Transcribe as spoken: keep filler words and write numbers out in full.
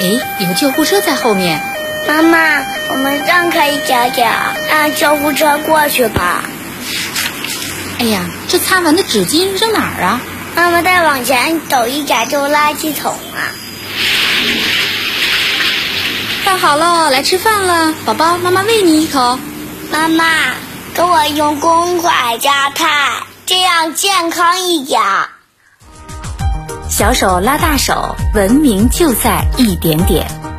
哎，有救护车在后面。 妈妈，我们让开一点点，让救护车过去吧。 哎呀，这擦完的纸巾扔哪儿啊？ 妈妈再往前走一点就是垃圾桶啊。 饭好了，来吃饭了，宝宝，妈妈喂你一口。 妈妈，给我用公筷夹菜，这样健康一点。 小手拉大手，文明就在一点点。